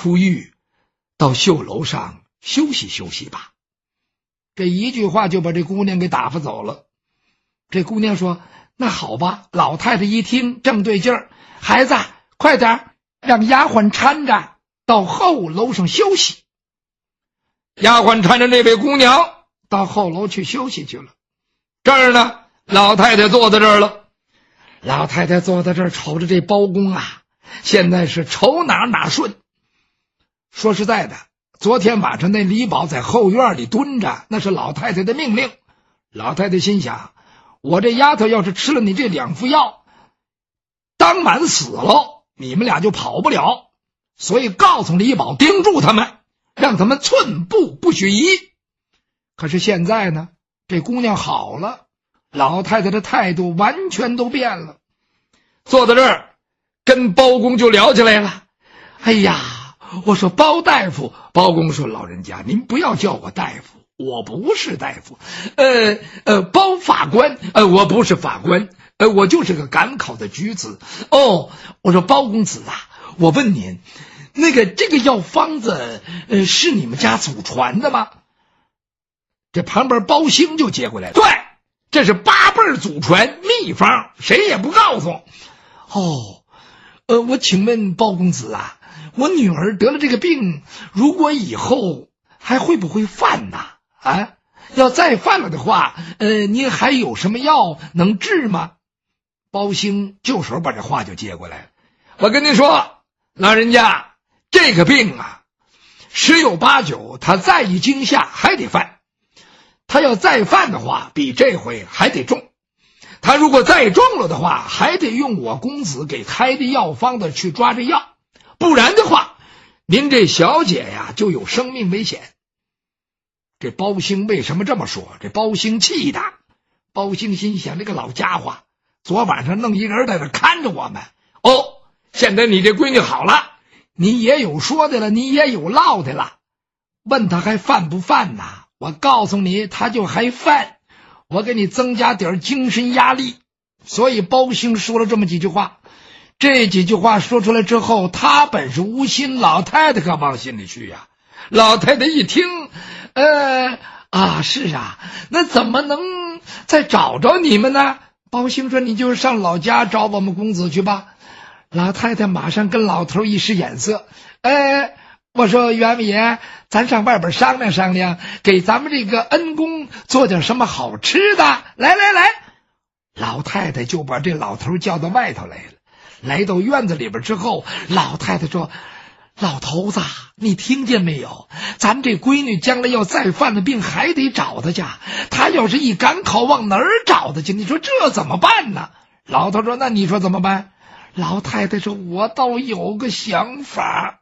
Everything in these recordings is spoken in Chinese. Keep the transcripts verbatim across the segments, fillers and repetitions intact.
出狱，到绣楼上休息休息吧。这一句话就把这姑娘给打发走了。这姑娘说，那好吧。老太太一听正对劲儿，孩子快点让丫鬟搀着到后楼上休息。丫鬟搀着那位姑娘到后楼去休息去了。这儿呢，老太太坐在这儿了。老太太坐在这儿瞅着这包公啊，现在是瞅哪哪顺。说实在的，昨天晚上那李宝在后院里蹲着，那是老太太的命令。老太太心想，我这丫头要是吃了你这两副药，当晚死了，你们俩就跑不了。所以告诉李宝，盯住他们，让他们寸步不许移。可是现在呢，这姑娘好了，老太太的态度完全都变了。坐在这儿跟包公就聊起来了。哎呀，我说包大夫。包公说，老人家您不要叫我大夫，我不是大夫。呃呃，包法官，呃，我不是法官，呃，我就是个赶考的举子。哦，我说包公子啊，我问您，那个这个药方子，呃，是你们家祖传的吗？这旁边包兴就接过来了，对，这是八辈祖传秘方，谁也不告诉。哦，呃，我请问包公子啊，我女儿得了这个病，如果以后还会不会犯呢？啊，要再犯了的话，呃，您还有什么药能治吗？包兴就手把这话就接过来了。我跟您说，老人家，这个病啊，十有八九他再一惊吓还得犯。他要再犯的话，比这回还得重。他如果再重了的话，还得用我公子给开的药方的去抓这药，不然的话，您这小姐呀就有生命危险。这包兴为什么这么说？这包兴气的。包兴心想，这个老家伙昨晚上弄一人在这看着我们，哦，现在你这闺女好了，你也有说的了，你也有唠的了，问他还犯不犯呐？我告诉你，他就还犯，我给你增加点精神压力。所以包兴说了这么几句话。这几句话说出来之后，他本是无心，老太太可往心里去呀、啊。老太太一听，呃啊，是啊，那怎么能再找着你们呢？包兴说，你就上老家找我们公子去吧。老太太马上跟老头一使眼色，呃我说袁伟爷，咱上外边商量商量，给咱们这个恩公做点什么好吃的。来来来，老太太就把这老头叫到外头来了。来到院子里边之后，老太太说，老头子，你听见没有？咱这闺女将来要再犯了病，还得找她去。她要是一赶考，往哪儿找她去？你说这怎么办呢？老头说，那你说怎么办？老太太说，我倒有个想法。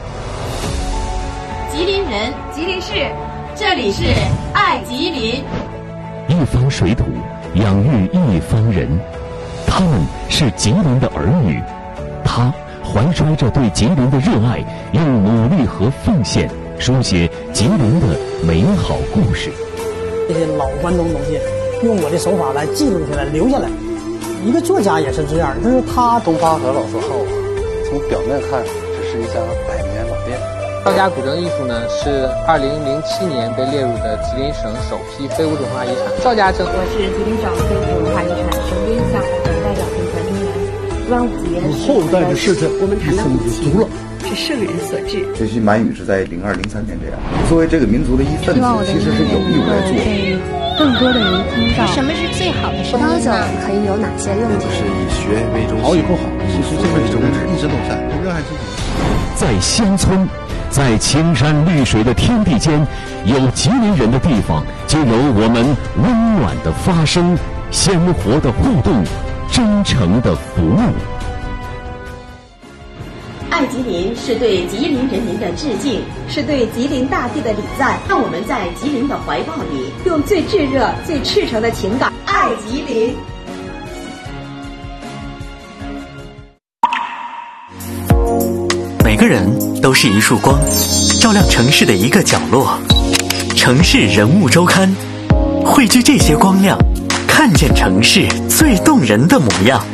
吉林人，吉林市，这里是爱吉林。 一方水土养育一方人，他们是吉林的儿女，他怀揣着对吉林的热爱，用努力和奉献书写吉林的美好故事。 这些老关东东西，用我的手法来记录下来，留下来。一个作家也是这样，就是他东方和老字号啊，从表面看只是一家百年老店。 赵家古镇艺术呢，是二零零七年被列入的吉林省首批非物质文化遗产。赵家镇， 我是吉林省非物质文化遗产省规项目的代表评传人员。端午节， 后代的世代， 我们谈到古籍足了， 是圣人所制。 学习满语是在零二零三年这样。作为这个民族的一份子，其实是有义务来做。 更多的人听到什么是最好的生活呢？可以有哪些用途？ 是以学为中心， 好以后好，其实这个种子一直都在，热爱自己。 在乡村，在青山绿水的天地间，有吉林人的地方，就有我们温暖的发声、鲜活的互动、真诚的服务。 爱吉林是对吉林人民的致敬， 是对吉林大地的礼赞。 让我们在吉林的怀抱里， 用最炙热、最赤诚的情感爱吉林。 每个人都是一束光，照亮城市的一个角落。城市人物周刊汇聚这些光亮，看见城市最动人的模样。